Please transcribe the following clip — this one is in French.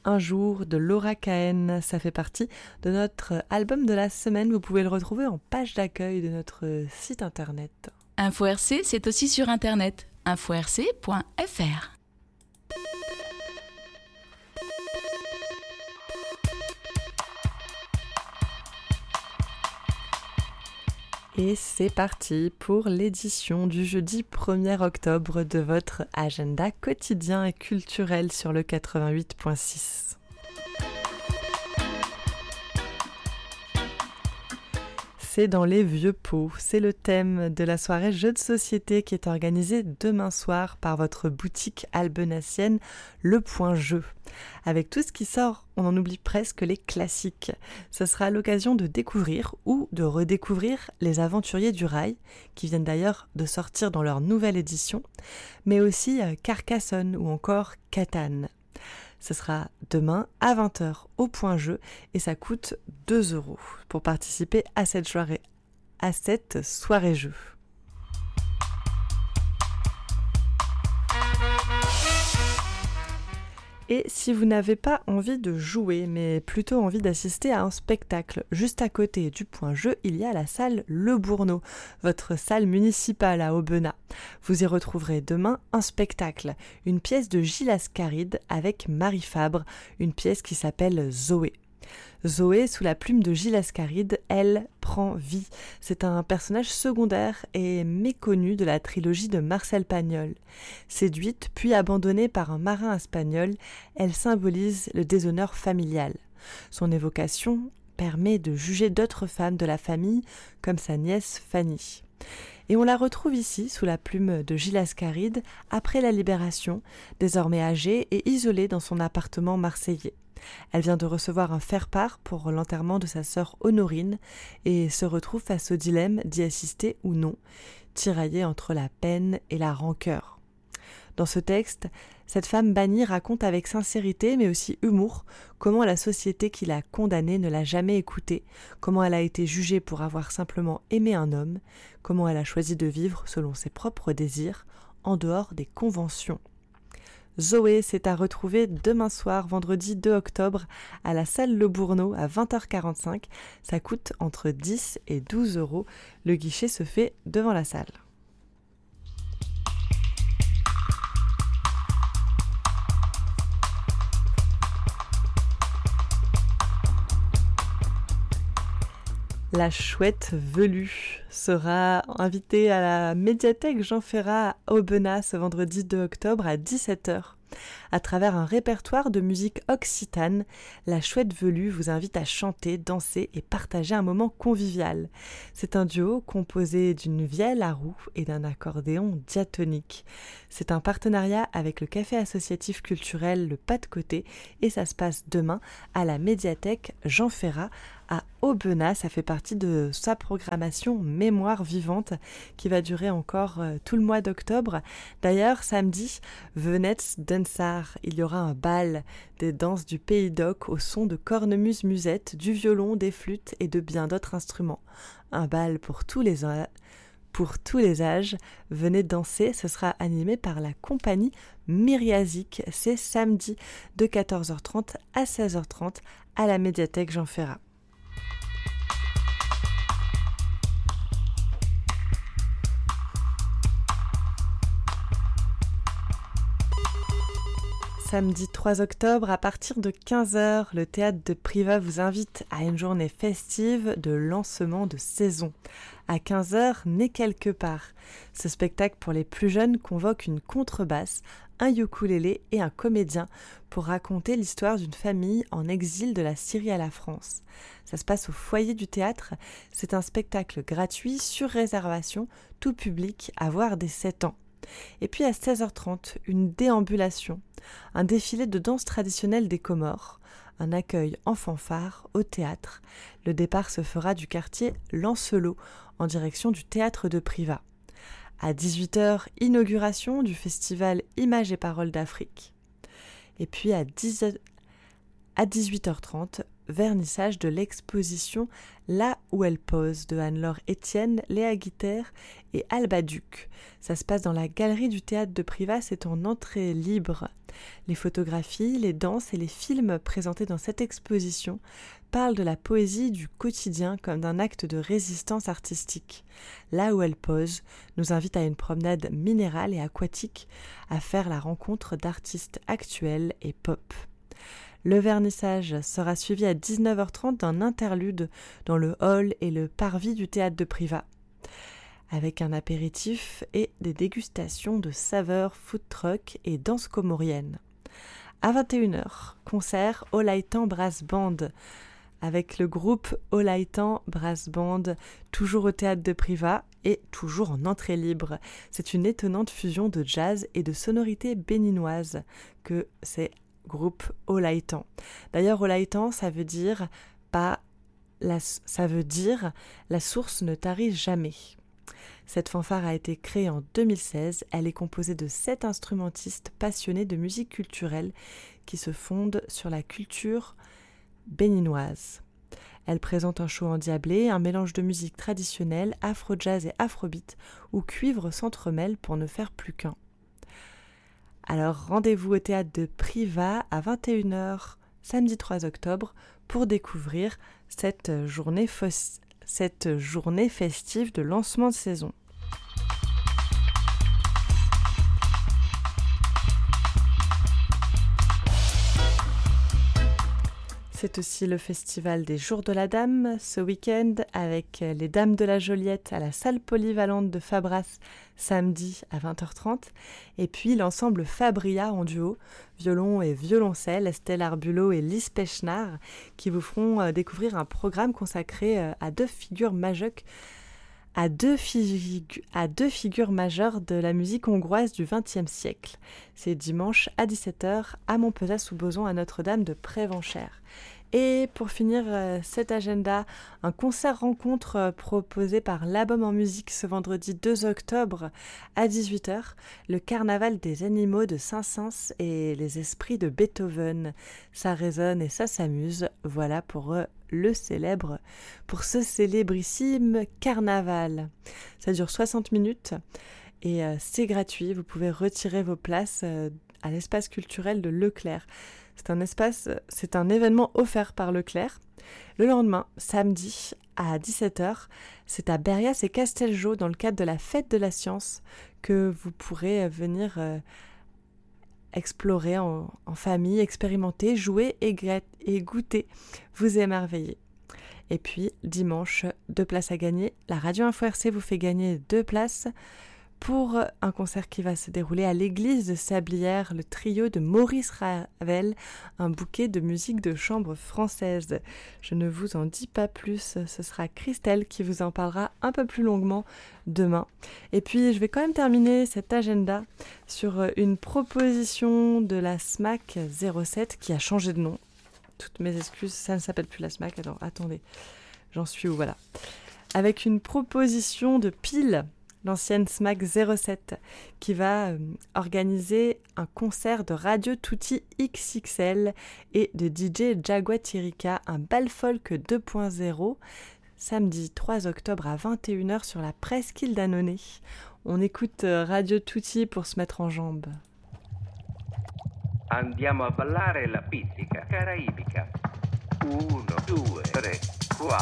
Un jour de Laura Cahen. Ça fait partie de notre album de la semaine. Vous pouvez le retrouver en page d'accueil de notre site internet. Info RC, c'est aussi sur internet. info-rc.fr. Et c'est parti pour l'édition du jeudi 1er octobre de votre agenda quotidien et culturel sur le 88.6. C'est dans les vieux pots, c'est le thème de la soirée jeux de société qui est organisée demain soir par votre boutique albenacienne Le Point Jeu. Avec tout ce qui sort, on en oublie presque les classiques. Ce sera l'occasion de découvrir ou de redécouvrir les Aventuriers du Rail, qui viennent d'ailleurs de sortir dans leur nouvelle édition, mais aussi Carcassonne ou encore Catan. Ce sera demain à 20h au Point Jeu et ça coûte 2 € pour participer à cette soirée jeu. Et si vous n'avez pas envie de jouer, mais plutôt envie d'assister à un spectacle, juste à côté du Point Jeu, il y a la salle Le Bourneau, votre salle municipale à Aubenas. Vous y retrouverez demain un spectacle, une pièce de Gilles Ascaride avec Marie Fabre, une pièce qui s'appelle Zoé. Zoé, sous la plume de Gilles Ascaride, elle prend vie. C'est un personnage secondaire et méconnu de la trilogie de Marcel Pagnol. Séduite puis abandonnée par un marin espagnol, elle symbolise le déshonneur familial. Son évocation permet de juger d'autres femmes de la famille, comme sa nièce Fanny. Et on la retrouve ici, sous la plume de Gilles Ascaride, après la Libération, désormais âgée et isolée dans son appartement marseillais. Elle vient de recevoir un faire-part pour l'enterrement de sa sœur Honorine et se retrouve face au dilemme d'y assister ou non, tiraillée entre la peine et la rancœur. Dans ce texte, cette femme bannie raconte avec sincérité mais aussi humour comment la société qui l'a condamnée ne l'a jamais écoutée, comment elle a été jugée pour avoir simplement aimé un homme, comment elle a choisi de vivre selon ses propres désirs, en dehors des conventions. Zoé, c'est à retrouver demain soir, vendredi 2 octobre, à la salle Le Bourneau à 20h45. Ça coûte entre 10 et 12 €. Le guichet se fait devant la salle. La chouette velue sera invitée à la médiathèque Jean Ferrat à Aubenas ce vendredi 2 octobre à 17h. À travers un répertoire de musique occitane, la chouette velue vous invite à chanter, danser et partager un moment convivial. C'est un duo composé d'une vielle à roue et d'un accordéon diatonique. C'est un partenariat avec le café associatif culturel Le Pas de Côté et ça se passe demain à la médiathèque Jean Ferrat à Aubenas. Ça fait partie de sa programmation Mémoire vivante qui va durer encore tout le mois d'octobre. D'ailleurs, samedi, Venetz Densar, il y aura un bal des danses du Pays d'Oc au son de cornemuse-musette, du violon, des flûtes et de bien d'autres instruments. Un bal pour tous les âges. Venez danser, ce sera animé par la compagnie Myriazique. C'est samedi de 14h30 à 16h30 à la médiathèque Jean Ferrat. Samedi 3 octobre, à partir de 15h, le théâtre de Privas vous invite à une journée festive de lancement de saison. À 15h, Né quelque part. Ce spectacle pour les plus jeunes convoque une contrebasse, un ukulélé et un comédien pour raconter l'histoire d'une famille en exil de la Syrie à la France. Ça se passe au foyer du théâtre. C'est un spectacle gratuit sur réservation, tout public à voir dès 7 ans. Et puis à 16h30, une déambulation, un défilé de danse traditionnelle des Comores, un accueil en fanfare au théâtre. Le départ se fera du quartier Lancelot en direction du théâtre de Privas. À 18h, inauguration du festival Images et Paroles d'Afrique. Et puis à 18h30, vernissage de l'exposition Là où elle pose de Anne-Laure Etienne, Léa Guiter et Alba Duc. Ça se passe dans la galerie du théâtre de Privas, c'est en entrée libre. Les photographies, les danses et les films présentés dans cette exposition parlent de la poésie du quotidien comme d'un acte de résistance artistique. Là où elle pose nous invite à une promenade minérale et aquatique, à faire la rencontre d'artistes actuels et pop. Le vernissage sera suivi à 19h30 d'un interlude dans le hall et le parvis du théâtre de Privas, avec un apéritif et des dégustations de saveurs food truck et danse comorienne. À 21h, concert Olaitan Brass Band, avec le groupe Olaitan Brass Band, toujours au théâtre de Privas et toujours en entrée libre. C'est une étonnante fusion de jazz et de sonorités béninoises que c'est groupe Olaitan. D'ailleurs, Olaitan, ça veut dire la source ne tarit jamais. Cette fanfare a été créée en 2016. Elle est composée de 7 instrumentistes passionnés de musique culturelle qui se fondent sur la culture béninoise. Elle présente un show endiablé, un mélange de musique traditionnelle, afro-jazz et afrobeat, où cuivre s'entremêle pour ne faire plus qu'un. Alors rendez-vous au théâtre de Privas à 21h samedi 3 octobre pour découvrir cette journée festive de lancement de saison. C'est aussi le festival des Jours de la Dame ce week-end avec les Dames de la Joliette à la salle polyvalente de Fabras samedi à 20h30 et puis l'ensemble Fabria en duo, violon et violoncelle, Estelle Arbulot et Lise Pechnard qui vous feront découvrir un programme consacré à deux figures majeures de la musique hongroise du XXe siècle. C'est dimanche à 17h à Montpezat-sous-Bozon à Notre-Dame de Prévenchères. Et pour finir cet agenda, un concert-rencontre proposé par l'Album en musique ce vendredi 2 octobre à 18h, le Carnaval des animaux de Saint-Saëns et les esprits de Beethoven. Ça résonne et ça s'amuse, voilà pour ce célébrissime carnaval. Ça dure 60 minutes et c'est gratuit, vous pouvez retirer vos places à l'espace culturel de Leclerc. C'est un événement offert par Leclerc. Le lendemain, samedi, à 17h, c'est à Berrias et Castelgau, dans le cadre de la Fête de la Science, que vous pourrez venir explorer en famille, expérimenter, jouer et goûter, vous émerveiller. Et puis, dimanche, 2 places à gagner. La Radio Info RC vous fait gagner 2 places pour un concert qui va se dérouler à l'église de Sablières, le trio de Maurice Ravel, un bouquet de musique de chambre française. Je ne vous en dis pas plus, ce sera Christelle qui vous en parlera un peu plus longuement demain. Et puis je vais quand même terminer cet agenda sur une proposition de la SMAC 07 qui a changé de nom. Toutes mes excuses, ça ne s'appelle plus la SMAC. Alors attendez, j'en suis où, voilà. Avec une proposition de Pile, l'ancienne SMAC 07, qui va organiser un concert de Radio Tutti XXL et de DJ Jaguatirica, un bal folk 2.0, samedi 3 octobre à 21h sur la presqu'île d'Annonay. On écoute Radio Tutti pour se mettre en jambes. Andiamo a ballare la pizzica caraibica. 1, 2, 3, 4.